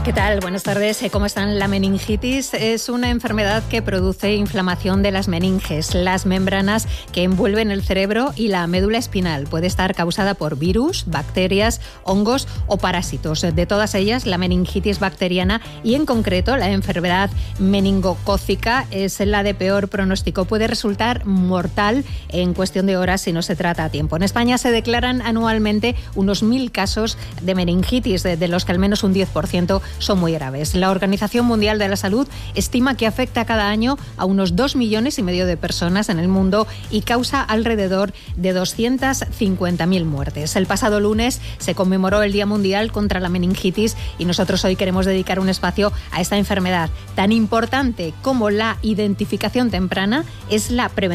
¿Qué tal? Buenas tardes. ¿Cómo están? La meningitis es una enfermedad que produce inflamación de las meninges, las membranas que envuelven el cerebro y la médula espinal. Puede estar causada por virus, bacterias, hongos o parásitos. De todas ellas, la meningitis bacteriana y en concreto la enfermedad meningocócica es la de peor pronóstico. Puede resultar mortal en cuestión de horas si no se trata a tiempo. En España se declaran anualmente unos 1.000 casos de meningitis, de los que al menos un 10% son muy graves. La Organización Mundial de la Salud estima que afecta cada año a unos 2,5 millones de personas en el mundo y causa alrededor de 250.000 muertes. El pasado lunes se conmemoró el Día Mundial contra la Meningitis y nosotros hoy queremos dedicar un espacio a esta enfermedad. Tan importante como la identificación temprana es la prevención